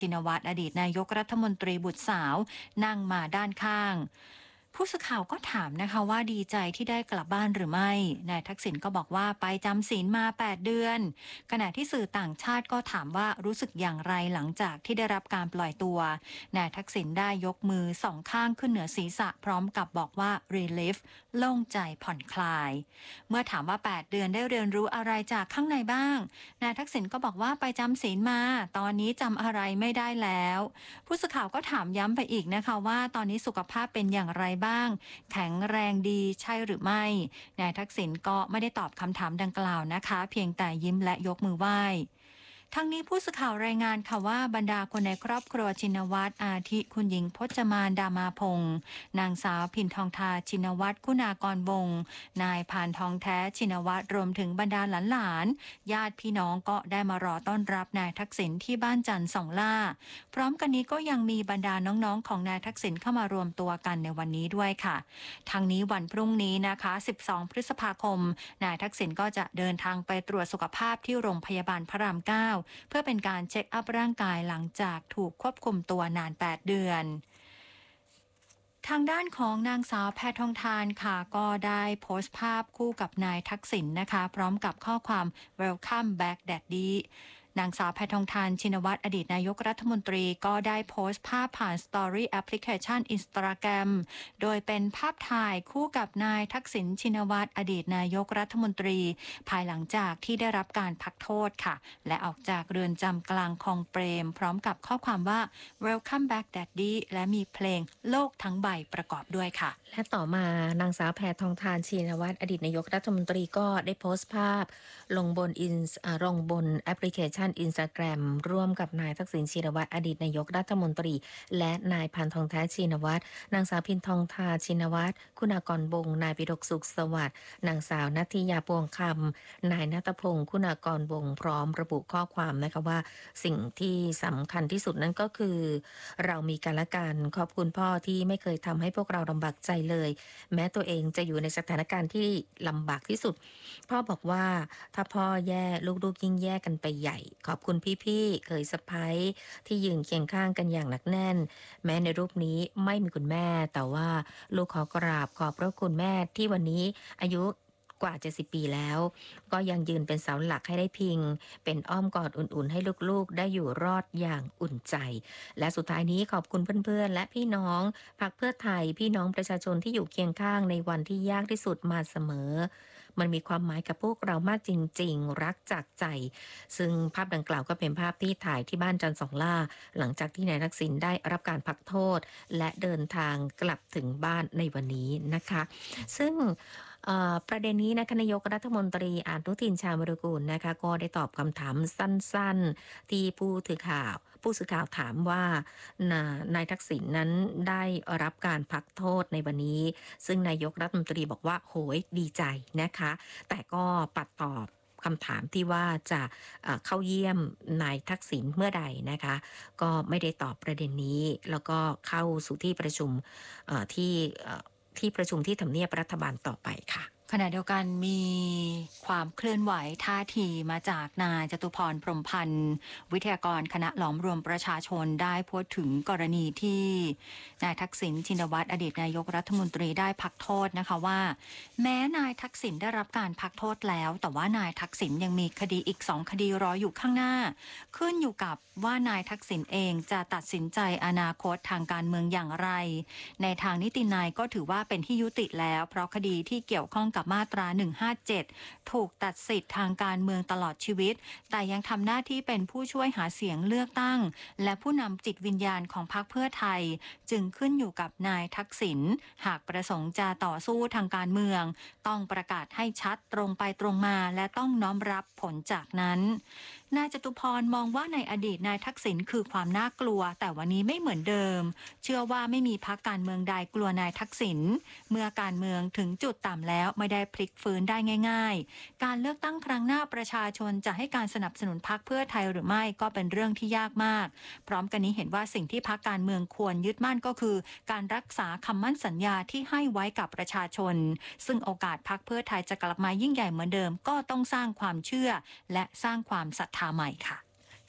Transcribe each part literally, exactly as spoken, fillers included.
ชินวัตรอดีตนายกรัฐมนตรีบุตรสาวนั่งมาด้านข้างผู้สื่อข่าวก็ถามนะคะว่าดีใจที่ได้กลับบ้านหรือไม่นายทักษิณก็บอกว่าไปจำศีลมาแปดเดือนขณะที่สื่อต่างชาติก็ถามว่ารู้สึกอย่างไรหลังจากที่ได้รับการปล่อยตัวนายทักษิณได้ยกมือสองข้างขึ้นเหนือศีรษะพร้อมกับบอกว่า relief โล่งใจผ่อนคลายเมื่อถามว่าแปดเดือนได้เรียนรู้อะไรจากข้างในบ้างนายทักษิณก็บอกว่าไปจำศีลมาตอนนี้จำอะไรไม่ได้แล้วผู้สื่อข่าวก็ถามย้ำไปอีกนะคะว่าตอนนี้สุขภาพเป็นอย่างไรบ้างแข็งแรงดีใช่หรือไม่นายทักษิณก็ไม่ได้ตอบคำถามดังกล่าวนะคะเพียงแต่ยิ้มและยกมือไหว้ทั้งนี้ผู้สื่อข่าวรายงานค่ะว่าบรรดาคนในครอบครัวชินวัตรอาทิคุณหญิงพจมานดามาพงศ์นางสาวพินทองทาชินวัตรคุณากรวงศ์นายพานทองแท้ชินวัตรรวมถึงบรรดาหลานๆญาติพี่น้องก็ได้มารอต้อนรับนายทักษิณที่บ้านจันทร์สองล่าพร้อมกันนี้ก็ยังมีบรรดาน้องๆของนายทักษิณเข้ามารวมตัวกันในวันนี้ด้วยค่ะทางนี้วันพรุ่งนี้นะคะสิบสองพฤษภาคมนายทักษิณก็จะเดินทางไปตรวจสุขภาพที่โรงพยาบาลพระรามเก้าเพื่อเป็นการเช็คอัพร่างกายหลังจากถูกควบคุมตัวนานแปดเดือนทางด้านของนางสาวแพทองธารค่ะก็ได้โพสต์ภาพคู่กับนายทักษิณนะคะพร้อมกับข้อความ Welcome back Daddyนางสาวแพทองธารชินวัตรอดีตนายกรัฐมนตรีก็ได้โพสต์ภาพผ่านสตอรี่แอปพลิเคชัน Instagram โดยเป็นภาพถ่ายคู่กับนายทักษิณชินวัตรอดีตนายกรัฐมนตรีภายหลังจากที่ได้รับการพักโทษค่ะและออกจากเรือนจำกลางคลองเปรมพร้อมกับข้อความว่า Welcome back Daddy และมีเพลงโลกทั้งใบประกอบด้วยค่ะและต่อมานางสาวแพทองธารชินวัตรอดีตนายกรัฐมนตรีก็ได้โพสต์ภาพลงบนอินลงบนแอปพลิเคชัน Instagram ร่วมกับนายทักษิณชินวัตรอดีตนายกรัฐมนตรีและนายพันทองแท้ชินวัตรนางสาวพินทองทาชินวัตรคุณากรวงศ์นายปิฎกสุขสวัสดิ์นางสาวนัทธิยาปวงคำนายณัฐพงศ์คุณากรวงศ์พร้อมระบุข้อความนะคะว่าสิ่งที่สำคัญที่สุดนั้นก็คือเรามีกันและกันขอบคุณพ่อที่ไม่เคยทำให้พวกเราลำบากใจเลยแม้ตัวเองจะอยู่ในสถานการณ์ที่ลำบากที่สุดพ่อบอกว่าถ้าพ่อแย่ลูกๆยิ่งแย่กันไปใหญ่ขอบคุณพี่ๆเคยสะพ้ายที่ยืนเคียงข้างกันอย่างหนักแน่นแม้ในรูปนี้ไม่มีคุณแม่แต่ว่าลูกขอกราบขอบพระคุณแม่ที่วันนี้อายุกว่าเจ็ดสิบปีแล้วก็ยังยืนเป็นเสาหลักให้ได้พิงเป็นอ้อมกอดอุ่นๆให้ลูกๆได้อยู่รอดอย่างอุ่นใจและสุดท้ายนี้ขอบคุณเพื่อนๆและพี่น้องพรรคเพื่อไทยพี่น้องประชาชนที่อยู่เคียงข้างในวันที่ยากที่สุดมาเสมอมันมีความหมายกับพวกเรามากจริงๆรักจากใจซึ่งภาพดังกล่าวก็เป็นภาพที่ถ่ายที่บ้านจันทร์สองล่าหลังจากที่นายทักษิณได้รับการพักโทษและเดินทางกลับถึงบ้านในวันนี้นะคะซึ่งประเด็นนี้นะคะนายกรัฐมนตรีอนุทินชาญวิรากูลนะคะก็ได้ตอบคำถามสั้นๆที่ผู้ถือข่าวผู้สื่อข่าวถามว่านายทักษิณนั้นได้รับการพักโทษในวันนี้ซึ่งนายกรัฐมนตรีบอกว่าโหยดีใจนะคะแต่ก็ปัดตอบคำถามที่ว่าจะเข้าเยี่ยมนายทักษิณเมื่อใดนะคะก็ไม่ได้ตอบประเด็นนี้แล้วก็เข้าสู่ที่ประชุมที่ที่ประชุมที่ทำเนียบรัฐบาลต่อไปค่ะขณะเดียวกันมีความเคลื่อนไหวท่าทีมาจากนายจตุพรพรหมพันธ์วิทยากรคณะหลอมรวมประชาชนได้พูดถึงกรณีที่นายทักษิณชินวัตรอดีตนายกรัฐมนตรีได้พักโทษนะคะว่าแม้นายทักษิณได้รับการพักโทษแล้วแต่ว่านายทักษิณยังมีคดีอีกสองคดีรออยู่ข้างหน้าขึ้นอยู่กับว่านายทักษิณเองจะตัดสินใจอนาคตทางการเมืองอย่างไรในทางนิตินัยก็ถือว่าเป็นที่ยุติแล้วเพราะคดีที่เกี่ยวข้องกับมาตราหนึ่งห้าเจ็ดถูกตัดสิทธิ์ทางการเมืองตลอดชีวิตแต่ยังทำหน้าที่เป็นผู้ช่วยหาเสียงเลือกตั้งและผู้นำจิตวิญญาณของพรรคเพื่อไทยจึงขึ้นอยู่กับนายทักษิณหากประสงค์จะต่อสู้ทางการเมืองต้องประกาศให้ชัดตรงไปตรงมาและต้องน้อมรับผลจากนั้นนายจตุพรมองว่าในอดีตนายทักษิณคือความน่ากลัวแต่วันนี้ไม่เหมือนเดิมเชื่อว่าไม่มีพรรคการเมืองใดกลัวนายทักษิณเมื่อการเมืองถึงจุดต่ำแล้วไม่ได้พลิกฟื้นได้ง่ายๆการเลือกตั้งครั้งหน้าประชาชนจะให้การสนับสนุนพรรคเพื่อไทยหรือไม่ก็เป็นเรื่องที่ยากมากพร้อมกันนี้เห็นว่าสิ่งที่พรรคการเมืองควรยึดมั่นก็คือการรักษาคำมั่นสัญญาที่ให้ไว้กับประชาชนซึ่งโอกาสพรรคเพื่อไทยจะกลับมายิ่งใหญ่เหมือนเดิมก็ต้องสร้างความเชื่อและสร้างความศรัทธาใหม่ค่ะ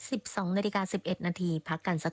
สิบสองนาฬิกาสิบเอ็ดนาทีพักกันสัก